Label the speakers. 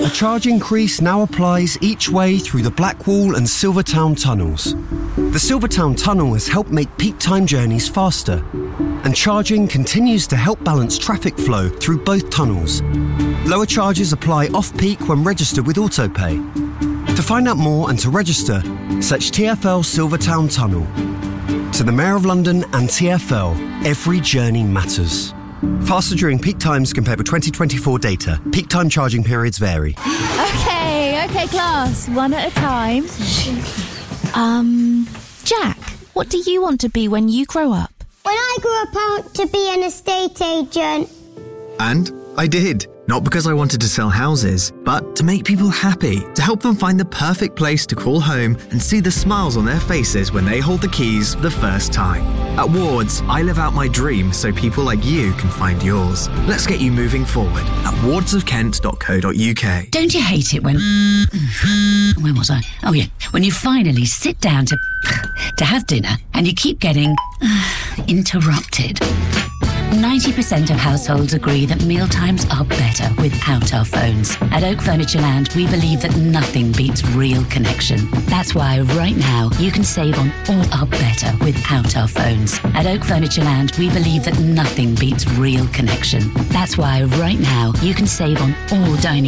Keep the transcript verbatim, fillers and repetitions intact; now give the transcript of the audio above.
Speaker 1: A charge increase now applies each way through the Blackwall and Silvertown tunnels. The Silvertown tunnel has helped make peak time journeys faster, and charging continues to help balance traffic flow through both tunnels. Lower charges apply off-peak when registered with AutoPay. To find out more and to register, search T F L Silvertown Tunnel. To the Mayor of London and T F L, every journey matters. Faster during peak times compared with twenty twenty-four data. Peak time charging periods vary.
Speaker 2: Okay, okay, class. One at a time. Um, Jack, what do you want to be when you grow up?
Speaker 3: When I grew up, I want to be an estate agent.
Speaker 4: And I did. Not because I wanted to sell houses, but to make people happy, to help them find the perfect place to call home and see the smiles on their faces when they hold the keys for the first time. At Wards, I live out my dream so people like you can find yours. Let's get you moving forward at wards of kent dot co dot uk.
Speaker 5: Don't you hate it when... When was I? Oh, yeah. When you finally sit down to... to have dinner and you keep getting... interrupted. ninety percent of households agree that mealtimes are better without our phones. At Oak Furniture Land, we believe that nothing beats real connection. That's why right now you can save on all our better without our phones. At Oak Furniture Land, we believe that nothing beats real connection. That's why right now you can save on all dining